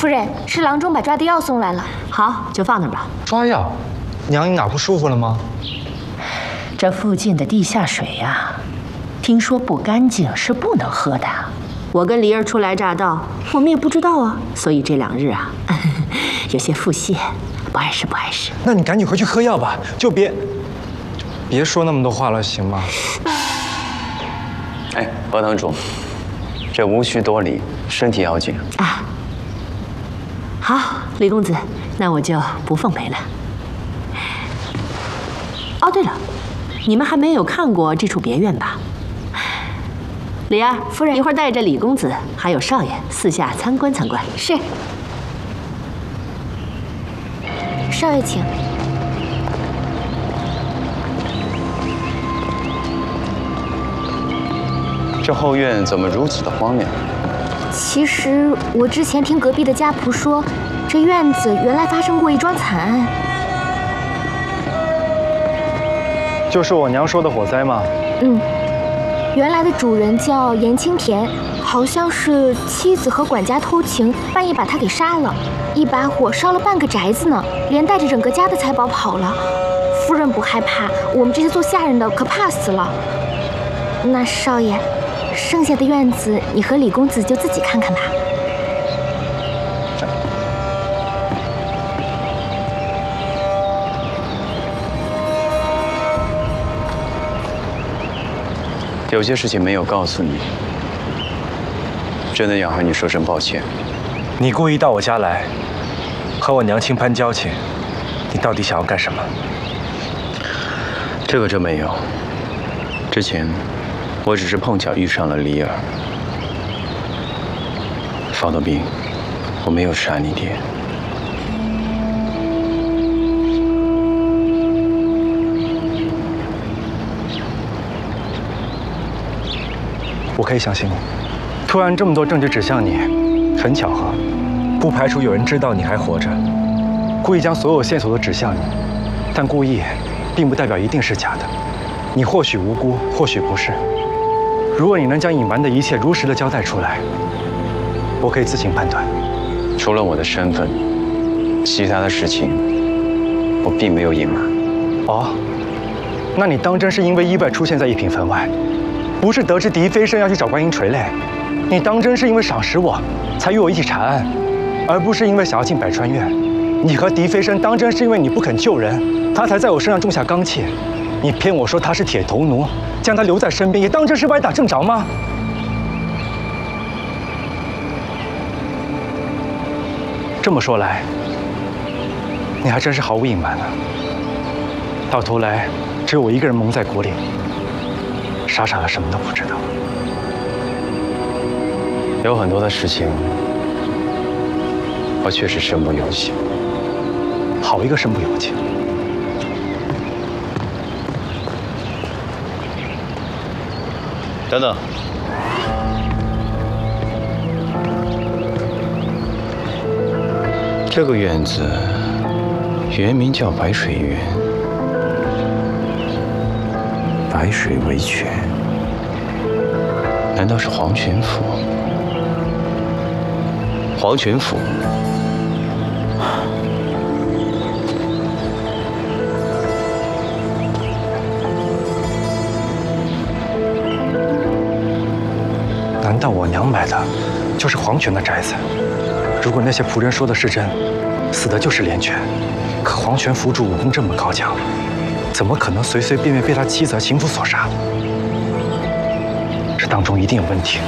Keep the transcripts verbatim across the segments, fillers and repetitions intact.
夫人，侍郎中把抓的药送来了。 好，就放那儿吧。 抓药？娘，你哪不舒服了吗？ 这附近的地下水呀、啊，听说不干净，是不能喝的。我跟梨儿初来乍到，我们也不知道啊，所以这两日啊，有些腹泻，不碍事，不碍事。 那你赶紧回去喝药吧，就别别说那么多话了，行吗？ 哎，何堂主，这无需多礼，身体要紧啊。好，李公子，那我就不奉陪了。哦，对了，你们还没有看过这处别院吧？李儿，夫人，一会儿带着李公子还有少爷四下参观参观。 是。少爷请。 这后院怎么如此的荒凉？ 其实我之前听隔壁的家仆说，这院子原来发生过一桩惨案。 就是我娘说的火灾吗？ 嗯，原来的主人叫严青田，好像是妻子和管家偷情，半夜把他给杀了，一把火烧了半个宅子呢，连带着整个家的财宝跑了。夫人不害怕，我们这些做下人的可怕死了。那少爷，剩下的院子你和李公子就自己看看吧。 有些事情没有告诉你，真的要和你说声抱歉。 你故意到我家来，和我娘亲攀交情，你到底想要干什么？ 这个真没有。之前我只是碰巧遇上了李儿，方德斌，我没有杀你爹。 我可以相信你。突然这么多证据指向你，很巧合，不排除有人知道你还活着，故意将所有线索都指向你。但故意，并不代表一定是假的。你或许无辜，或许不是。如果你能将隐瞒的一切如实的交代出来，我可以自行判断。 除了我的身份，其他的事情我并没有隐瞒。 哦，那你当真是因为意外出现在一品坟外？不是得知狄飞升要去找观音垂泪，你当真是因为赏识我，才与我一起查案，而不是因为想要进百川院。你和狄飞升当真是因为你不肯救人，他才在我身上种下钢器。你骗我说他是铁头奴，将他留在身边，也当真是歪打正着吗？这么说来，你还真是毫无隐瞒啊。到头来，只有我一个人蒙在鼓里。傻傻的什么都不知道。 有很多的事情，我确实身不由己。 好一个身不由己！ 等等，这个院子原名叫白水园。白水为泉，难道是黄泉府？黄泉府， 难道我娘买的就是黄泉的宅子？如果那些仆人说的是真，死的就是连泉。可黄泉府主武功这么高强，怎么可能随随便便被他妻子和情妇所杀？这当中一定有问题。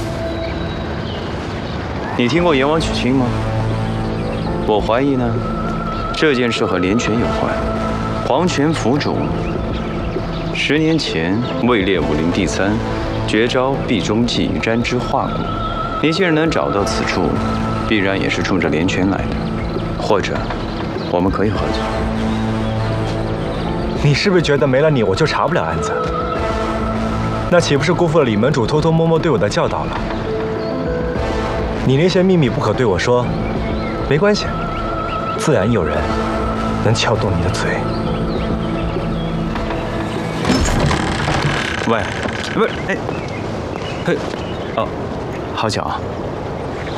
你听过阎王娶亲吗？我怀疑呢，这件事和连泉有关。黄泉府主十年前位列武林第三，绝招壁中计与沾之化骨。你既然能找到此处，必然也是冲着连泉来的。或者，我们可以合作。 你是不是觉得没了你我就查不了案子？那岂不是辜负了李门主偷偷摸摸对我的教导了？你那些秘密不可对我说，没关系，自然有人能撬动你的嘴。 喂，不是，哎，嘿，哦，好巧啊。